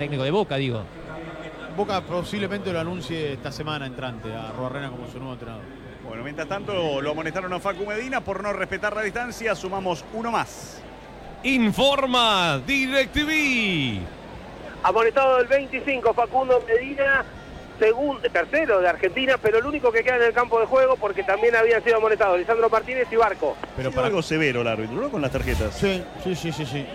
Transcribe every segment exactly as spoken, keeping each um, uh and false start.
técnico de Boca, digo. Boca posiblemente lo anuncie esta semana entrante a Arruabarrena como su nuevo entrenador. Bueno, mientras tanto lo amonestaron a Facu Medina por no respetar la distancia. Sumamos uno más. Informa DirecTV. Amonestado del veinticinco, Facundo Medina, segundo, tercero de Argentina, pero el único que queda en el campo de juego porque también habían sido amonestados Lisandro Martínez y Barco. Pero para algo severo el árbitro, ¿no? Con las tarjetas. Sí, sí, sí, sí, sí.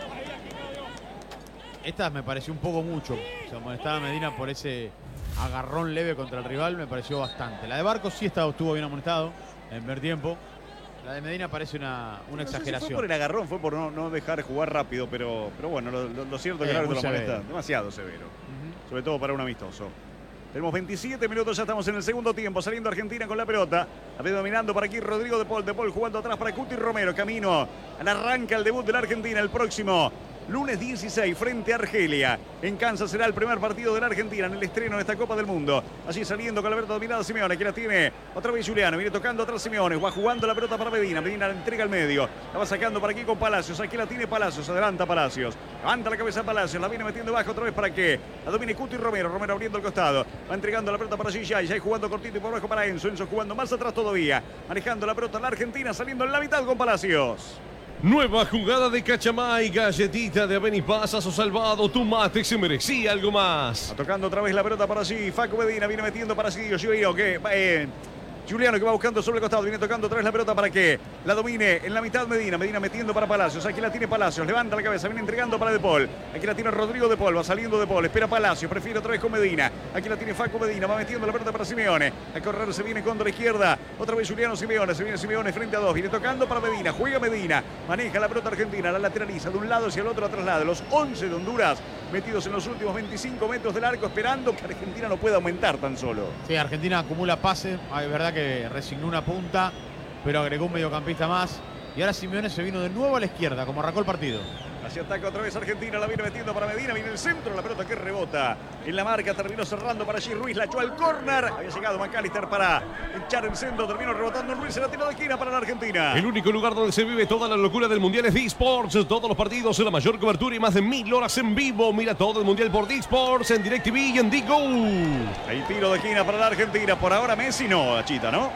Esta me pareció un poco mucho. Se amonestaba Medina por ese agarrón leve contra el rival, me pareció bastante. La de Barco sí estaba, estuvo bien amonestado en primer tiempo. La de Medina parece una, una no sé exageración. Si fue por el agarrón, fue por no, no dejar jugar rápido, pero, pero bueno, lo, lo, lo cierto es que el árbitro lo amonesta demasiado severo. Uh-huh. Sobre todo para un amistoso. Tenemos veintisiete minutos, ya estamos en el segundo tiempo. Saliendo Argentina con la pelota. La ve dominando por aquí Rodrigo de Paul. De Paul jugando atrás para Cuti Romero. Camino al arranca el debut de la Argentina el próximo lunes dieciséis frente a Argelia. En Kansas será el primer partido de la Argentina en el estreno de esta Copa del Mundo. Allí saliendo con la pelota dominada Simeone, que la tiene otra vez Juliano. Viene tocando atrás Simeone. Va jugando la pelota para Medina. Medina la entrega al medio. La va sacando por aquí con Palacios. Aquí la tiene Palacios. Adelanta Palacios. Levanta la cabeza Palacios. La viene metiendo bajo otra vez para que la domine Cuti Romero. Romero abriendo el costado. Va entregando la pelota para Gigi. Ya jugando cortito y por abajo para Enzo. Enzo jugando más atrás todavía. Manejando la pelota la Argentina. Saliendo en la mitad con Palacios. Nueva jugada de Cachamay, galletita de Avenipasas o salvado, tu mate se merecía algo más. Va tocando otra vez la pelota para allí, Facu Medina viene metiendo para allí, yo que eh, Juliano que va buscando sobre el costado, viene tocando otra vez la pelota para que la domine en la mitad Medina, Medina metiendo para Palacios, aquí la tiene Palacios, levanta la cabeza, viene entregando para De Paul, aquí la tiene Rodrigo De Paul, va saliendo De Paul, espera Palacios, prefiere otra vez con Medina, aquí la tiene Facu Medina, va metiendo la pelota para Simeone, a correr se viene contra la izquierda, otra vez Juliano Simeone, se viene Simeone frente a dos, viene tocando para Medina, juega Medina, maneja la pelota argentina, la lateraliza de un lado hacia el otro, atrás de los once de Honduras, metidos en los últimos veinticinco metros del arco, esperando que Argentina no pueda aumentar tan solo. Sí, Argentina acumula pases, es verdad que resignó una punta, pero agregó un mediocampista más. Y ahora Simeone se vino de nuevo a la izquierda, como arrancó el partido. Así ataca otra vez Argentina, la viene metiendo para Medina, viene el centro, la pelota que rebota en la marca, terminó cerrando para allí Ruiz, la echó al córner, había llegado McAllister para echar el centro, terminó rebotando Ruiz en la tiro de esquina para la Argentina. El único lugar donde se vive toda la locura del Mundial es D-Sports, todos los partidos, la mayor cobertura y más de mil horas en vivo. Mira todo el Mundial por D-Sports, en DirecTV y en Digo. El tiro de esquina para la Argentina, por ahora Messi no, Chita, ¿no?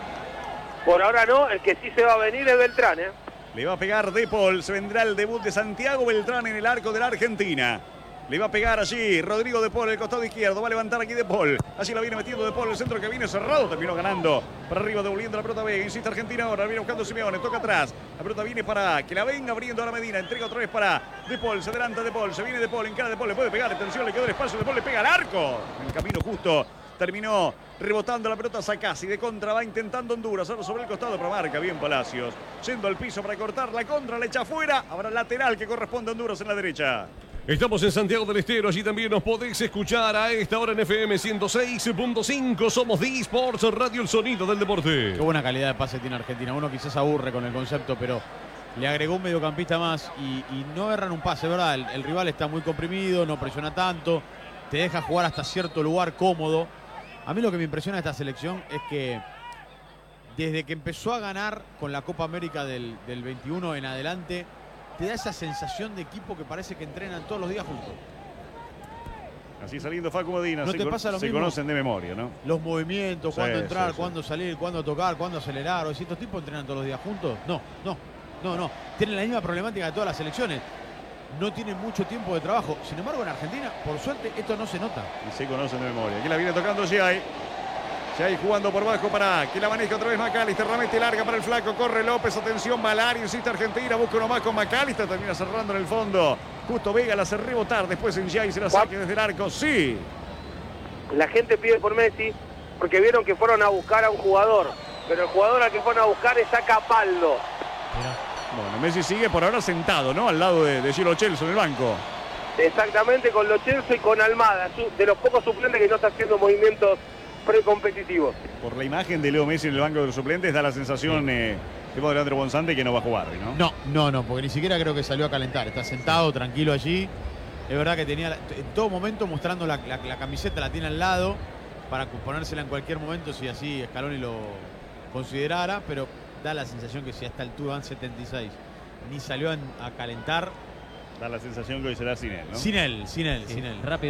Por ahora no, el que sí se va a venir es Beltrán, ¿eh? Le va a pegar De Paul, se vendrá el debut de Santiago Beltrán en el arco de la Argentina. Le va a pegar allí Rodrigo De Paul, el costado izquierdo, va a levantar aquí De Paul. Allí la viene metiendo De Paul, el centro que viene cerrado, terminó ganando. Para arriba, devolviendo la pelota Vega, insiste Argentina ahora, viene buscando Simeone, toca atrás. La pelota viene para que la venga abriendo a la Medina, entrega otra vez para De Paul, se adelanta De Paul, se viene De Paul, en cara De Paul, le puede pegar, atención, le quedó el espacio, De Paul le pega al arco. En el camino justo. Terminó rebotando la pelota Sacasi, de contra va intentando Honduras, ahora sobre el costado, pero marca bien Palacios. Yendo al piso para cortar la contra, la echa afuera, ahora lateral que corresponde a Honduras en la derecha. Estamos en Santiago del Estero, allí también nos podéis escuchar a esta hora en F M ciento seis punto cinco. Somos D-Sports, Radio El Sonido del Deporte. Qué buena calidad de pase tiene Argentina. Uno quizás aburre con el concepto, pero le agregó un mediocampista más y, y no erran un pase, ¿verdad? El, el rival está muy comprimido, no presiona tanto, te deja jugar hasta cierto lugar cómodo. A mí lo que me impresiona de esta selección es que desde que empezó a ganar con la Copa América del, del veintiuno en adelante, te da esa sensación de equipo que parece que entrenan todos los días juntos. Así saliendo Facu Medina, ¿No se, te con, pasa lo se mismo? conocen de memoria, ¿no? Los movimientos, Sí, cuándo entrar, sí, sí. cuándo salir, cuándo tocar, cuándo acelerar. O si estos tipos entrenan todos los días juntos. No, no, no, no. Tienen la misma problemática de todas las selecciones. No tienen mucho tiempo de trabajo. Sin embargo, en Argentina, por suerte, esto no se nota. Y se conocen de memoria. Aquí la viene tocando Giai. Giai jugando por bajo para que la maneje otra vez McAllister. Remete larga para el flaco. Corre López. Atención, Malari. Insiste Argentina. Busca uno más con McAllister. Termina cerrando en el fondo. Justo Vega la hace rebotar. Después en Giai se la saque desde el arco. Sí. La gente pide por Messi porque vieron que fueron a buscar a un jugador. Pero el jugador al que fueron a buscar es a Capaldo. Mirá. Bueno, Messi sigue por ahora sentado, ¿no? Al lado de, de Giro Celso en el banco. Exactamente, con Lo Celso y con Almada, de los pocos suplentes que no está haciendo movimientos precompetitivos. Por la imagen de Leo Messi en el banco de los suplentes da la sensación, eh, tipo de Leandro Bonzante, que no va a jugar, ¿no? No, no, no, porque ni siquiera creo que salió a calentar. Está sentado, tranquilo allí. Es verdad que tenía, en todo momento mostrando la, la, la camiseta, la tiene al lado para ponérsela en cualquier momento si así Scaloni lo considerara, pero da la sensación que si a esta altura van setenta y seis ni salió a, a calentar. Da la sensación que hoy será sin él, ¿no? Sin él, sin él, Sí, sin él. rápido.